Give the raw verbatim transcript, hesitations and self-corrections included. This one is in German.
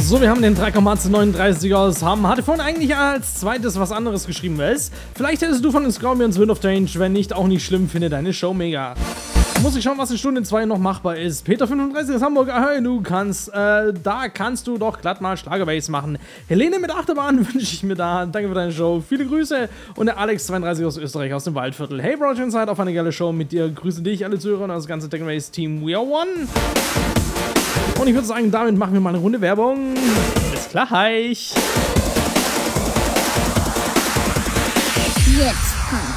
So, wir haben den drei Komma neununddreißig aus Hamm. Hatte vorhin eigentlich als zweites was anderes geschrieben, Wes. Vielleicht hättest du von den Scorpions Wind of Change, wenn nicht, auch nicht schlimm, finde deine Show mega. Muss ich schauen, was in Stunde zwei noch machbar ist. Peter fünfunddreißig aus Hamburg, hey, du kannst, äh, da kannst du doch glatt mal Schlagerbase machen. Helene mit Achterbahn wünsche ich mir da. Danke für deine Show. Viele Grüße. Und der Alex zweiunddreißig aus Österreich, aus dem Waldviertel. Hey, Roger Inside, auf eine geile Show mit dir. Grüße dich, alle Zuhörer und das ganze Tech Race Team. We are one. Und ich würde sagen, damit machen wir mal eine Runde Werbung. Bis gleich. Jetzt kommt